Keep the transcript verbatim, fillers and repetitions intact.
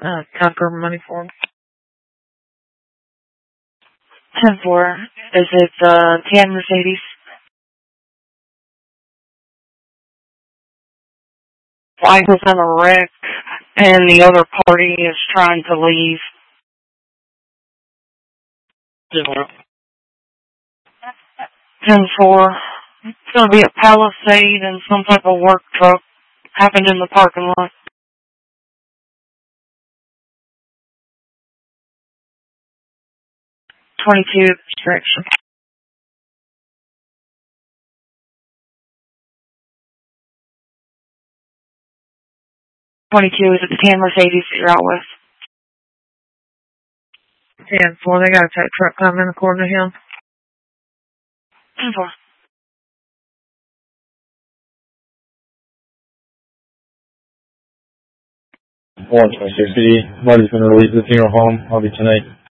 Uh, Conquer money for him. ten four. Is it uh, tan Mercedes? Wife was in a wreck, and the other party is trying to leave. ten four. It's going to be a Palisade and some type of work truck. Happened in the parking lot. twenty-two, direction. twenty-two, is it the tan Mercedes that you're out with? ten four, they got a tow truck coming according to him. ten four. one twenty-six, Buddy's going to release the funeral home. I'll be tonight.